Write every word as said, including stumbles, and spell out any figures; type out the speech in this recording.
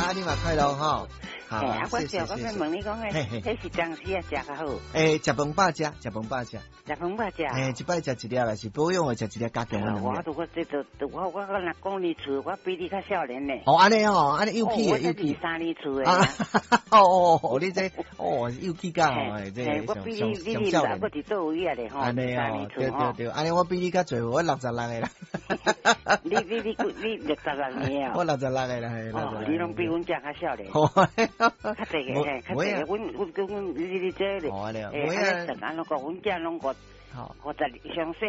啊，你嘛快乐哈。好， 啊，我就谢谢谢谢。 我想问你讲诶，迄是当时啊食较好？ 诶，食饭饱食，食饭饱食。 食饭饱食。 诶，一摆食一粒，也是保养诶，食一粒加强诶能力。 我都我这都我我我若讲你厝，我比你较少年呢。 哦，安尼哦，安尼又气诶，又气。我三年厝诶。 啊，哦哦，你这哦又气噶哦，这我比你比你老，我伫做位啊咧吼。 安尼哦，对对对，安尼我比你较侪，我六十六个啦。 你你你你六十六年啊？ 我六十六个啦，系。 哦，你拢比阮遮较少咧。较济个嘿，较济个，阮阮阮你你这咧。 哦，你啊， 诶，安尼安怎讲？阮遮拢五五十上岁。